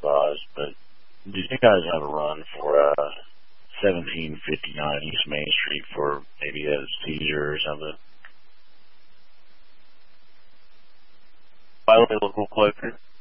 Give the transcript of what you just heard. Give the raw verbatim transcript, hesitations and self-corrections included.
size, but do you guys have a run for uh, seventeen fifty-nine East Main Street for maybe a teaser or something? By the way, look real quick.